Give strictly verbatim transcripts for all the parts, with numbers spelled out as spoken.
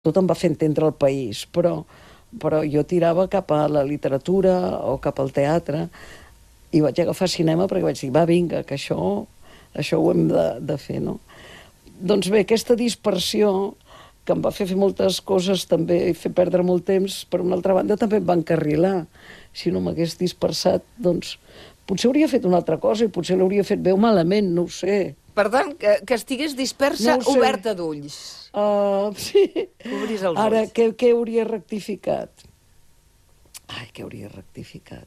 tot em va fer entendre el país, però, però jo tirava cap a la literatura o cap al teatre i vaig agafar cinema perquè vaig dir, va, vinga, que això, això ho hem de, de fer, no? Doncs bé, aquesta dispersió que em va fer fer moltes coses també i fer perdre molt temps, per una altra banda també em va encarrilar. Si no m'hagués dispersat, doncs potser hauria fet una altra cosa i potser l'hauria fet bé o malament, no ho sé. Per tant, que, que estigués dispersa, No ho sé. oberta d'ulls. Uh, sí. Obris els Ara, ulls. què, què hauria rectificat? Ai, què hauria rectificat?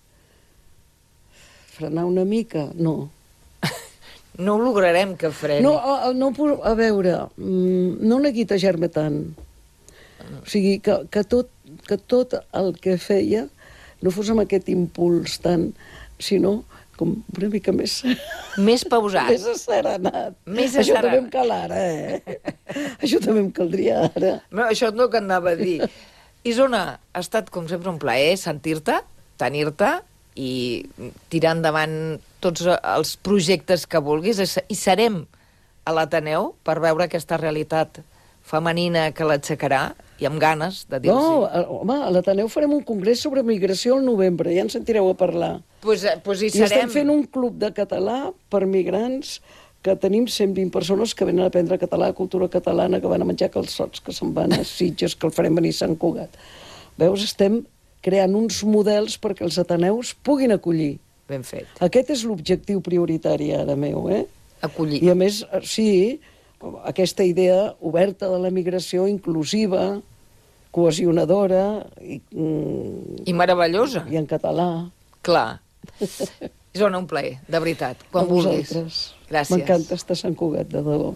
Frenar una mica? No. No ho lograrem que freni. No, a, no, a veure, mm, no neguitejar-me tant. O sigui, que, que, tot, que tot el que feia no fos amb aquest impuls tant, sinó com una mica més... Més pausat. Més asserenat. Més Això asserenat. també em cal ara, eh? Això també em caldria ara. No, això no que anava a dir. Isona, ha estat, com sempre, un plaer sentir-te, tenir-te i tirar endavant tots els projectes que vulguis. I serem a l'Ateneu per veure aquesta realitat femenina que l'aixecarà i amb ganes de dir-los. No, home, a l'Ateneu farem un congrés sobre migració al novembre, ja en sentireu a parlar. Pues, pues hi I estem serem. fent un club de català per migrants que tenim cent vint persones que venen a aprendre català, cultura catalana, que van a menjar calçots, que se'n van a Sitges, que el farem venir a Sant Cugat. Veus, estem creant uns models perquè els ateneus puguin acollir. Ben fet. Aquest és l'objectiu prioritari ara meu, eh? Acollir. I a més, sí, aquesta idea oberta de la migració, inclusiva, cohesionadora i, mm, I meravellosa. i en català. Clar. Isona, un plaer, de veritat, quan A vulguis. vosaltres. Gràcies. M'encanta estar a Sant Cugat, de debò.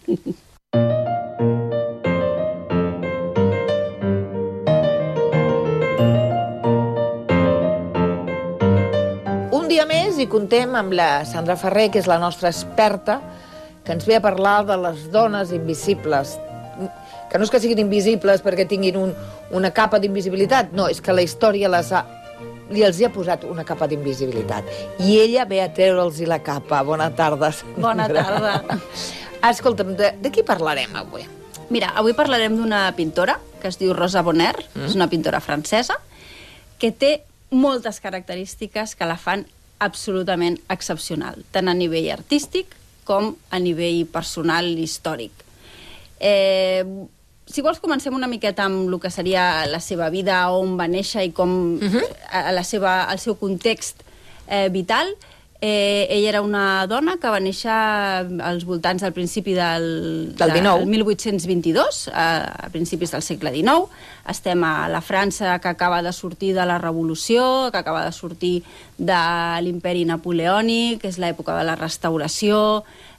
Un dia més i contem amb la Sandra Ferrer, que és la nostra experta, que ens ve a parlar de les dones invisibles. Que no és que siguin invisibles perquè tinguin un, una capa d'invisibilitat, no, és que la història les ha, li els hi ha posat una capa d'invisibilitat. I ella ve a treure'ls la capa. Bona tarda, Sandra. Bona tarda. Escolta'm, de, de qui parlarem avui? Mira, avui parlarem d'una pintora que es diu Rosa Bonheur, mm. és una pintora francesa, que té moltes característiques que la fan absolutament excepcional, tant a nivell artístic com a nivell personal i històric. Eh, si vols, comencem una miqueta amb el que seria la seva vida, on va néixer i com uh-huh. a la seva, el seu context eh, vital. Eh, ella era una dona que va néixer als voltants del principi del, del dinou. del mil vuit-cents vint-i-dos, a, a principis del segle dinou. Estem a la França que acaba de sortir de la Revolució, que acaba de sortir de l'imperi napoleònic, que és l'època de la Restauració.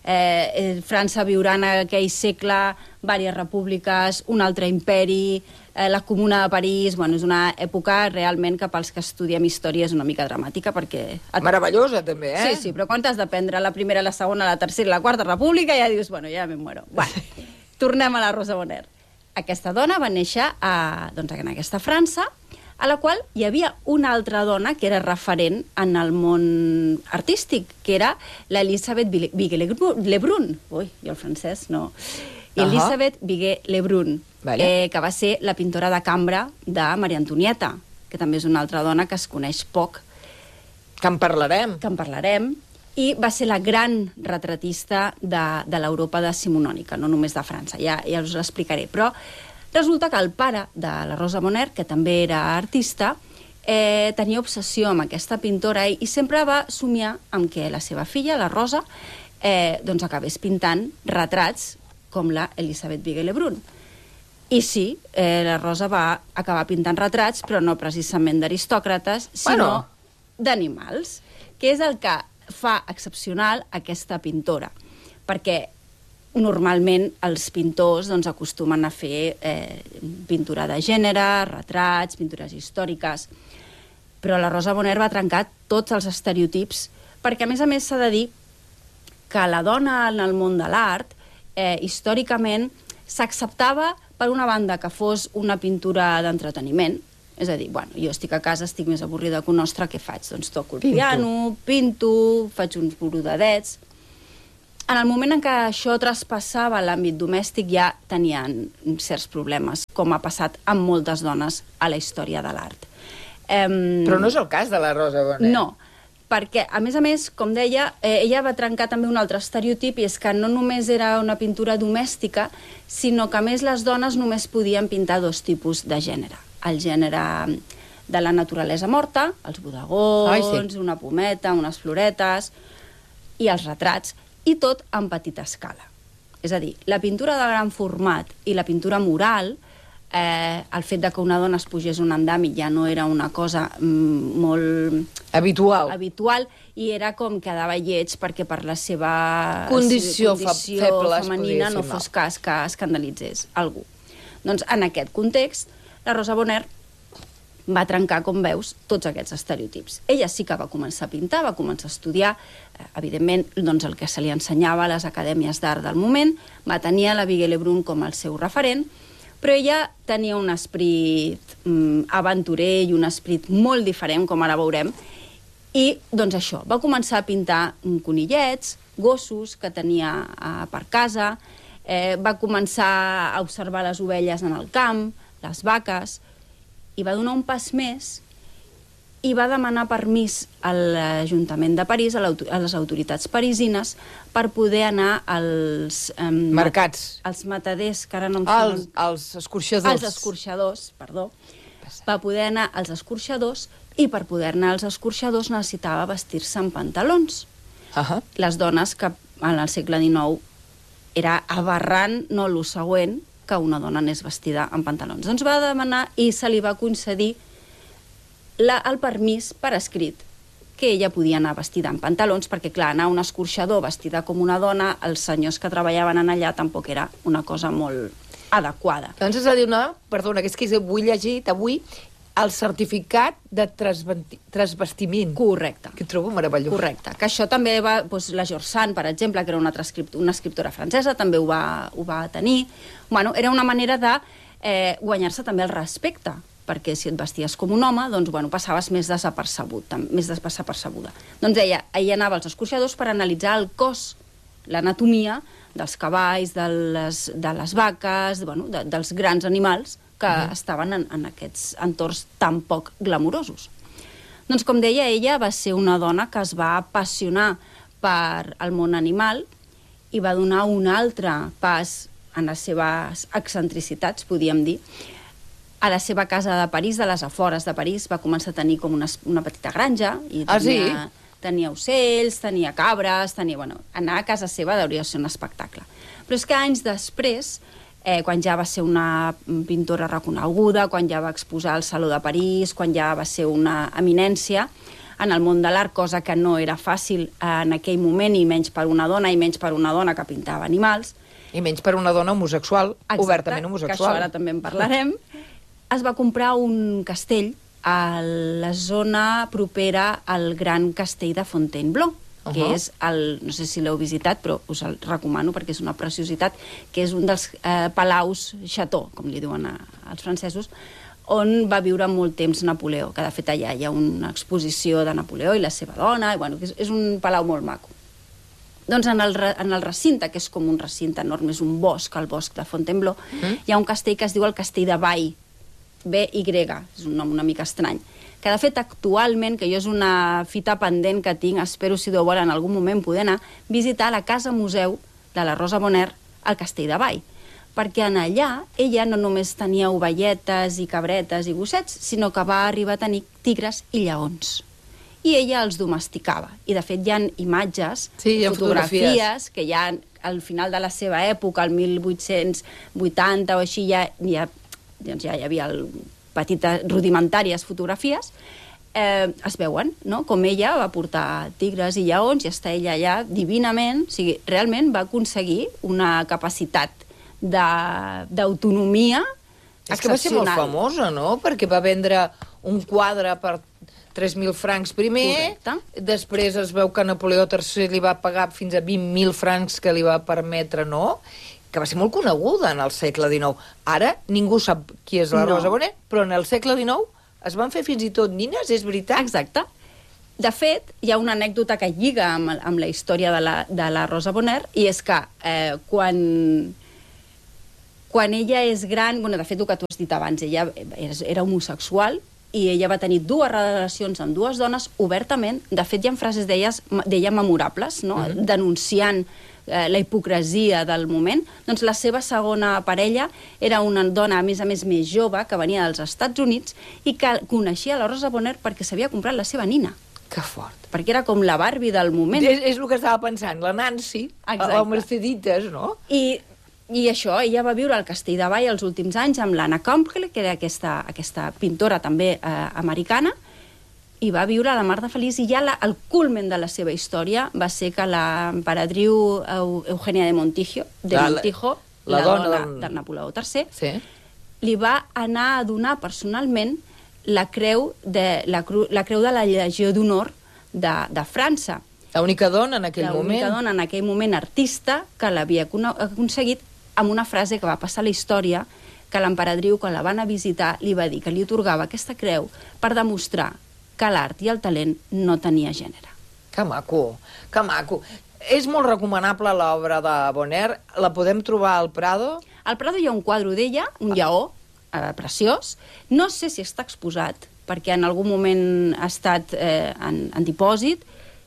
Eh, França viurà en aquell segle diverses repúbliques, un altre imperi, eh, la Comuna de París. Bueno, és una època realment que pels que estudiem història és una mica dramàtica perquè... Et... Meravellosa, també, eh? Sí, sí, però quan t'has d'aprendre la primera, la segona, la tercera i la quarta república ja dius, bueno, ja me muero. Bueno, tornem a la Rosa Bonheur. Aquesta dona va néixer a, doncs, en aquesta França, a la qual hi havia una altra dona que era referent en el món artístic, que era l'Elisabeth Viguier-Lebrun. Ui, jo el francès no... Uh -huh. Elisabeth Viguier-Lebrun, vale. eh, que va ser la pintora de cambra de Maria Antonieta, que també és una altra dona que es coneix poc. Que en parlarem. Que en parlarem. I va ser la gran retratista de, de l'Europa decimonònica, no només de França, ja, ja us l'explicaré. Però resulta que el pare de la Rosa Bonheur, que també era artista, eh, tenia obsessió amb aquesta pintora i, i sempre va somiar amb que la seva filla, la Rosa, eh, doncs acabés pintant retrats com la Elisabeth Viguier-Lebrun. I sí, eh, la Rosa va acabar pintant retrats, però no precisament d'aristòcrates, sinó bueno. d'animals, que és el que fa excepcional aquesta pintora, perquè normalment els pintors doncs, acostumen a fer eh, pintura de gènere, retrats, pintures històriques, però la Rosa Bonheur va trencar tots els estereotips, perquè a més a més s'ha de dir que la dona en el món de l'art eh, històricament s'acceptava per una banda que fos una pintura d'entreteniment, és a dir, bueno, jo estic a casa, estic més avorrida que un ostre, què faig? Doncs toco el Pinto. piano, pinto, faig uns borodadets. En el moment en què això traspassava l'àmbit domèstic ja tenien certs problemes, com ha passat amb moltes dones a la història de l'art. Um, Però no és el cas de la Rosa Bonet. No, perquè, a més a més, com deia, eh, ella va trencar també un altre estereotip, i és que no només era una pintura domèstica, sinó que, a més, les dones només podien pintar dos tipus de gènere. El gènere de la naturalesa morta, els bodegons, Ai, sí. una pometa, unes floretes, i els retrats, i tot en petita escala. És a dir, la pintura de gran format i la pintura mural, eh, el fet de que una dona es pugés un andami ja no era una cosa mm, molt... Habitual. Habitual, i era com quedava lleig perquè per la seva condició, condició feble, femenina no fos cas que escandalitzés algú. Doncs en aquest context, la Rosa Bonheur va trencar, com veus, tots aquests estereotips. Ella sí que va començar a pintar, va començar a estudiar, eh, evidentment, doncs, el que se li ensenyava a les acadèmies d'art del moment, va tenir a la Vigue Lebrun com el seu referent, però ella tenia un esperit mm, aventurer i un esperit molt diferent, com ara veurem, i, doncs això, va començar a pintar conillets, gossos que tenia eh, per casa, eh, va començar a observar les ovelles en el camp, les vaques, i va donar un pas més i va demanar permís a l'Ajuntament de París, a, a les autoritats parisines, per poder anar als... Eh, mercats. Als mataders, que ara no em als, als escorxadors. Als escorxadors, perdó. Va poder anar als escorxadors, i per poder anar als escorxadors necessitava vestir-se en pantalons. Uh -huh. Les dones, que en el segle dinou era aberrant, no lo següent, que una dona anés vestida en pantalons. Doncs va demanar i se li va concedir la, el permís per escrit que ella podia anar vestida en pantalons, perquè, clar, anar a un escorxador vestida com una dona, els senyors que treballaven en allà tampoc era una cosa molt adequada. Doncs és a dir, una, perdona, que és que vull llegit avui el certificat de transvestiment. Correcte. Que trobo meravellós. Correcte. Que això també va... Doncs, la George Sand, per exemple, que era una, una escriptora francesa, també ho va, ho va tenir. Bueno, era una manera de eh, guanyar-se també el respecte, perquè si et vesties com un home, doncs, bueno, passaves més desapercebut, més desapercebuda. Doncs ella, ella anava als escorxadors per analitzar el cos, l'anatomia dels cavalls, de les, de les vaques, bueno, de, dels grans animals que uh-huh. estaven en, en aquests entorns tan poc glamurosos. Doncs, com deia, ella va ser una dona que es va apassionar per el món animal i va donar un altre pas en les seves excentricitats, podíem dir. A la seva casa de París, de les afores de París, va començar a tenir com una, una petita granja. I ah, sí? Tenia, tenia ocells, tenia cabres, tenia... Bueno, anar a casa seva hauria de ser un espectacle. Però és que anys després, eh, quan ja va ser una pintora reconeguda, quan ja va exposar al Saló de París, quan ja va ser una eminència en el món de l'art, cosa que no era fàcil en aquell moment, i menys per una dona, i menys per una dona que pintava animals. I menys per una dona homosexual, exacte, obertament homosexual. Que això ara també en parlarem. Es va comprar un castell a la zona propera al gran castell de Fontainebleau, uh-huh. que és el, no sé si l'heu visitat, però us el recomano perquè és una preciositat, que és un dels eh, palaus chateau, com li diuen a, als francesos, on va viure molt temps Napoleó, que de fet allà hi ha una exposició de Napoleó i la seva dona, i bueno, és, és un palau molt maco. Doncs en el, en el recinte, que és com un recinte enorme, és un bosc, el bosc de Fontainebleau, uh-huh. hi ha un castell que es diu el Castell de Bay, B Y, és un nom una mica estrany, que de fet actualment, que jo és una fita pendent que tinc, espero si Déu vol en algun moment poder anar, visitar la casa museu de la Rosa Bonheur al Castell de Bay, perquè en allà ella no només tenia ovelletes i cabretes i gossets, sinó que va arribar a tenir tigres i lleons. I ella els domesticava. I de fet hi ha imatges, sí, hi ha fotografies, fotografies que ja al final de la seva època, al mil vuit-cents vuitanta o així, ja, ja doncs ja hi havia el, petites rudimentàries fotografies, eh, es veuen, no?, com ella va portar tigres i lleons i està ella allà divinament, o sigui, realment va aconseguir una capacitat d'autonomia excepcional. És que va ser molt famosa, no?, perquè va vendre un quadre per tres mil francs primer, correcte. Després es veu que Napoleó tercer li va pagar fins a vint mil francs que li va permetre, no?, que va ser molt coneguda en el segle dinou. Ara ningú sap qui és la no. Rosa Bonheur, però en el segle dinou es van fer fins i tot nines, és veritat? Exacte. De fet, hi ha una anècdota que lliga amb, amb la història de la, de la Rosa Bonheur, i és que eh, quan, quan ella és gran... Bueno, de fet, el que tu has dit abans, ella era, era homosexual, i ella va tenir dues relacions amb dues dones obertament. De fet, hi ha frases d'ella memorables, no? Mm-hmm. Denunciant eh, la hipocresia del moment. Doncs la seva segona parella era una dona, a més a més, més jove, que venia dels Estats Units i que coneixia la Rosa Bonheur perquè s'havia comprat la seva nina. Que fort. Perquè era com la Barbie del moment. És, és el que estava pensant, la Nancy, exacte, la Merceditas, no? I, I això, ella va viure al Castelldevall els últims anys amb l'Anna Campbell, que era aquesta, aquesta pintora també eh, americana, i va viure a la mar de feliç, i ja la, el culmen de la seva història va ser que l'emperadriu Eugenia de Montijo, de la, Montijo, la, la, la dona, dona del... de Napoleó tercer, sí, li va anar a donar personalment la creu de la, cru, la creu de la Legió d'Honor de, de França. L'única dona en aquell moment. L'única dona en aquell moment artista que l'havia aconseguit, amb una frase que va passar a la història, que l'emperadriu, quan la van a visitar, li va dir que li atorgava aquesta creu per demostrar que l'art i el talent no tenia gènere. Que maco, que maco. És molt recomanable l'obra de Bonheur. La podem trobar al Prado? Al Prado hi ha un quadre d'ella, un lleó, eh, preciós. No sé si està exposat, perquè en algun moment ha estat eh, en, en dipòsit,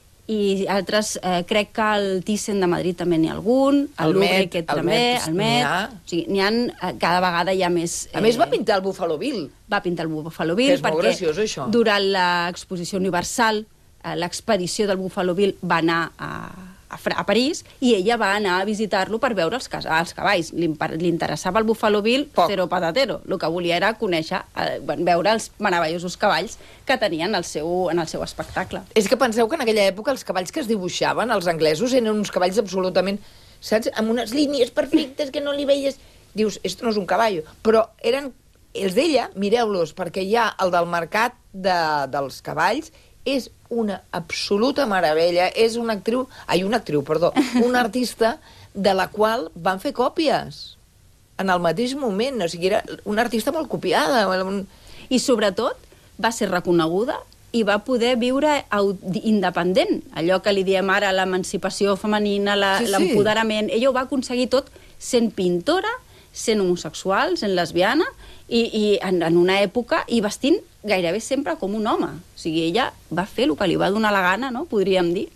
i altres, eh, crec que al Thyssen de Madrid també n'hi ha algun, al Louvre que també, al Met... O sigui, n'hi ha, eh, cada vegada hi ha més... Eh... A més, va pintar el Buffalo Bill. Va pintar el Buffalo Bill, que és molt graciós, això. Durant l'exposició universal, eh, l'expedició del Buffalo Bill va anar a... A, a París, i ella va anar a visitar-lo per veure els, els cavalls. Li, li interessava el Buffalo Bill, cero patatero. El que volia era conèixer, eh, veure els meravellosos cavalls que tenien el seu, en el seu espectacle. És que penseu que en aquella època els cavalls que es dibuixaven, els anglesos, eren uns cavalls absolutament, saps, amb unes línies perfectes que no li veies. Dius, esto no és un cavall. Però eren els d'ella, mireu-los, perquè hi ha el del mercat de, dels cavalls, és una absoluta meravella, és una actriu, ai, una actriu, perdó, una artista de la qual van fer còpies en el mateix moment, o sigui, era una artista molt copiada. I sobretot va ser reconeguda i va poder viure independent, allò que li diem ara l'emancipació femenina, l'empoderament. Sí, sí. Ella ho va aconseguir tot sent pintora, sent homosexual, sent lesbiana, i, i en, en una època, i vestint gairebé sempre com un home. O sigui, ella va fer el que li va donar la gana, no?, podríem dir,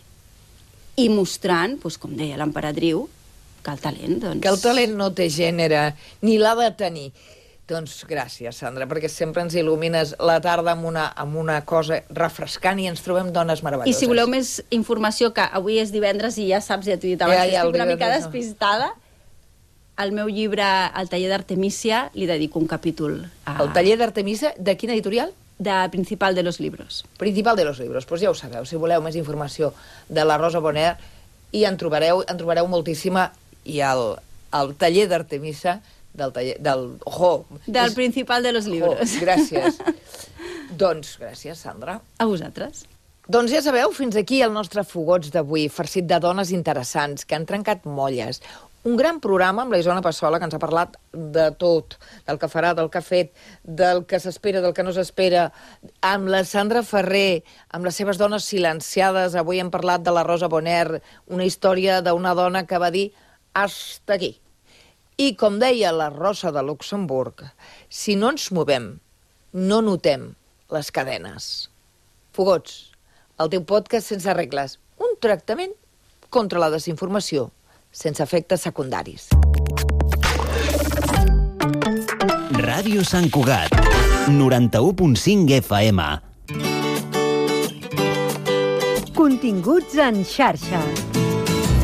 i mostrant, doncs, com deia l'emperadriu, que el talent, doncs... Que el talent no té gènere, ni l'ha de tenir. Doncs gràcies, Sandra, perquè sempre ens il·lumines la tarda amb una, amb una cosa refrescant i ens trobem dones meravelloses. I si voleu més informació, que avui és divendres i ja saps, ja t'ho he dit abans, ja, ja, estic una mica despistada, al meu llibre, El taller d'Artemisia, li dedico un capítol. A... El taller d'Artemisia, de quina editorial? De Principal de los Libros. Principal de los Libros, doncs ja ho sabeu. Si voleu més informació de la Rosa Bonheur, i en trobareu, en trobareu moltíssima, i el, el taller d'Artemisia, del taller... Del, oh, del és... Principal de los Libros. Oh, gràcies. Doncs gràcies, Sandra. A vosaltres. Doncs ja sabeu, fins aquí el nostre Fogots d'avui, farcit de dones interessants, que han trencat molles. Un gran programa amb la Isona Passola, que ens ha parlat de tot, del que farà, del que ha fet, del que s'espera, del que no s'espera, amb la Sandra Ferrer, amb les seves dones silenciades. Avui hem parlat de la Rosa Bonheur, una història d'una dona que va dir hasta aquí. I com deia la Rosa de Luxemburg, si no ens movem, no notem les cadenes. Fogots, el teu podcast sense regles, un tractament contra la desinformació, sense efectes secundaris. Ràdio Sant Cugat, noranta-u punt cinc F M. Continguts en xarxa.